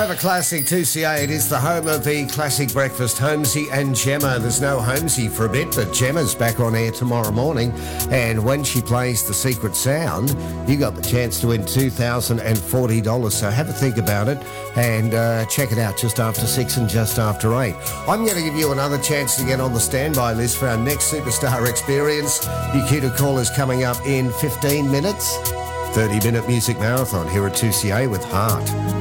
Forever Classic 2CA. It is the home of the classic breakfast. Holmesy and Gemma. There's no Holmesy for a bit, but Gemma's back on air tomorrow morning. And when she plays the secret sound, you got the chance to win $2,040. So have a think about it and check it out just after 6 and just after 8. I'm going to give you another chance to get on the standby list for our next Superstar Experience. Your cue to call is coming up in 15 minutes. 30-minute music marathon here at 2CA with Heart.